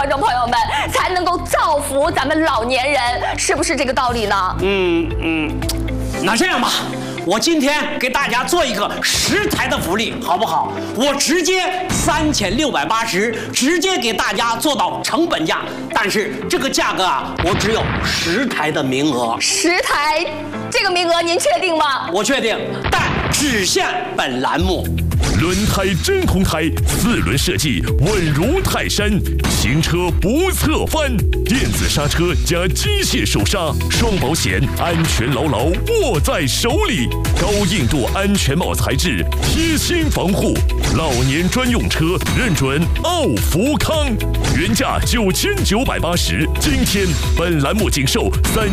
观众朋友们，才能够造福咱们老年人，是不是这个道理呢？ 那这样吧，我今天给大家做一个10台的福利，好不好？我直接3680，直接给大家做到成本价。但是这个价格啊，我只有10台的名额。 10台，这个名额您确定吗？ 我确定，但只限本栏目。 轮胎真空胎，4轮设计稳如泰山，行车不侧翻，电子刹车加机械手刹，双保险，安全牢牢握在手里。高硬度安全帽材质，贴心防护，老年专用车认准奥福康，原价9980，今天本栏目仅售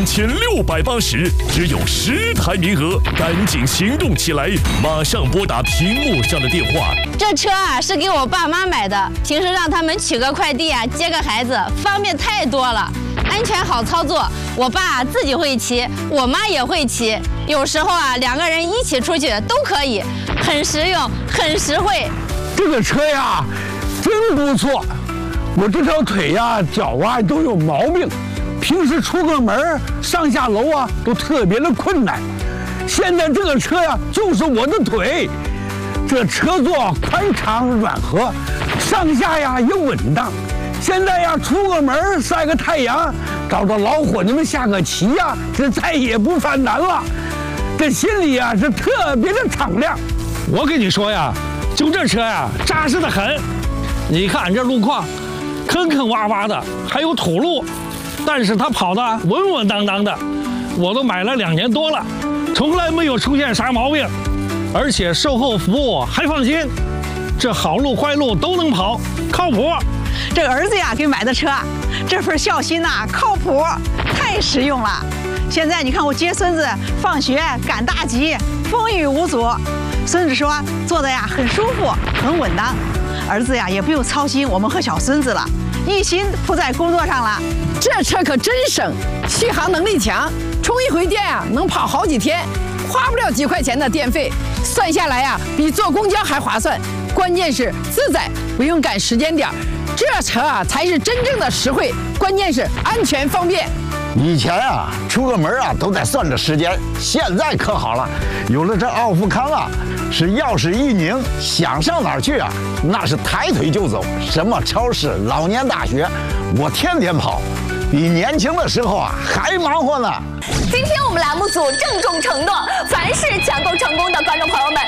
3680，只有10台名额，赶紧行动起来，马上拨打屏幕上的电话。 这车啊是给我爸妈买的，平时让他们取个快递啊，接个孩子，方便太多了，安全好操作。我爸自己会骑，我妈也会骑，有时候啊2个人一起出去都可以，很实用，很实惠。 这个车呀，真不错。我这条腿呀、脚啊都有毛病，平时出个门上下楼啊都特别的困难。现在这个车呀，就是我的腿。这车座宽敞软和，上下呀也稳当。现在呀，出个门晒个太阳，找着老伙计们下个棋呀，这再也不犯难了。这心里呀是特别的敞亮。 我跟你说呀，就这车呀，扎实的很。你看这路况，坑坑洼洼的，还有土路，但是它跑得稳稳当当的。我都买了2年多了，从来没有出现啥毛病。而且售后服务还放心，这好路坏路都能跑，靠谱。 这个儿子呀给买的车，这份孝心呐，靠谱，太实用了。现在你看我接孙子放学赶大集，风雨无阻。孙子说坐的呀很舒服，很稳当。儿子呀也不用操心我们和小孙子了，一心扑在工作上了。 这车可真省，续航能力强，充一回电啊能跑好几天。花不了几块钱的电费，算下来呀，比坐公交还划算。关键是自在，不用赶时间点，这车啊才是真正的实惠。关键是安全方便。 以前啊，出个门啊都得算着时间，现在可好了，有了这奥福康啊，是钥匙一拧，想上哪儿去啊，那是抬腿就走。什么超市、老年大学，我天天跑，比年轻的时候啊还忙活呢。 今天我们栏目组郑重承诺，凡是抢购成功的观众朋友们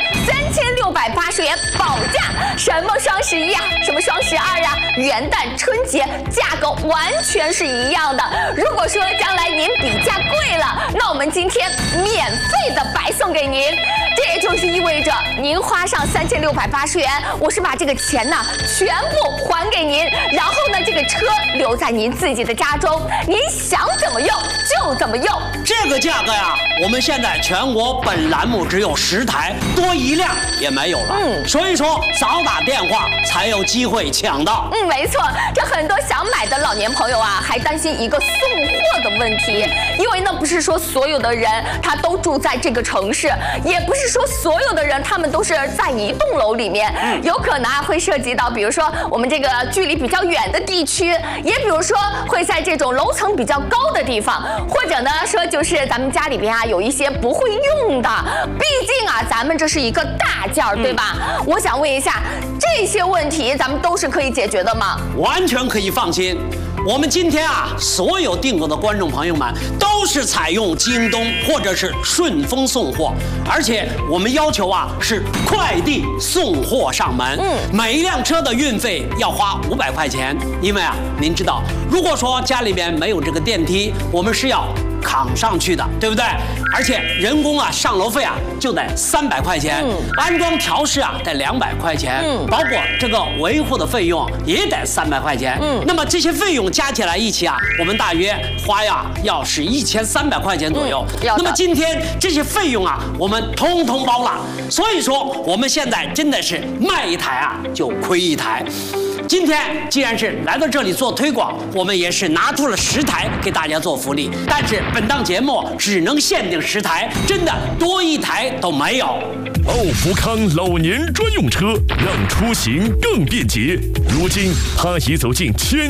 ，3680元保价。什么双11啊，什么双12啊，元旦、春节，价格完全是一样的。如果说将来您比价贵了，那我们今天免费的白送给您。这也就是意味着您花上3680元，我是把这个钱呢全部还给您，然后呢这个车留在您自己的家中，您想怎么用就怎么用。 这个价格呀，我们现在全国本栏目只有10台，多一辆也没有了。所以说早打电话才有机会抢到。 没错，这很多想买的老年朋友啊，还担心一个送货的问题，因为呢不是说所有的人他都住在这个城市，也不是说所有的人他们都是在一栋楼里面，有可能啊会涉及到，比如说我们这个距离比较远的地区，也比如说会在这种楼层比较高的地方，或者呢说就是咱们家里边啊有一些不会用的，毕竟啊咱们这是一个大件儿，对吧？我想问一下，这些问题咱们都是可以解决的吗？ 完全可以放心。我们今天啊，所有订购的观众朋友们都是采用京东或者是顺丰送货，而且我们要求啊是快递送货上门。每一辆车的运费要花500块钱，因为啊，您知道，如果说家里边没有这个电梯，我们是要扛上去的，对不对？而且人工啊上楼费啊就得300块钱，安装调试啊得200块钱，包括这个维护的费用也得300块钱。那么这些费用加起来一起啊，我们大约花呀要是1300块钱左右。那么今天这些费用啊，我们通通包了。所以说我们现在真的是卖一台啊就亏一台。今天既然是来到这里做推广，我们也是拿出了10台给大家做福利，但是本档节目只能限定10台，真的多一台都没有。 奥福康老年专用车，让出行更便捷。如今，它已走进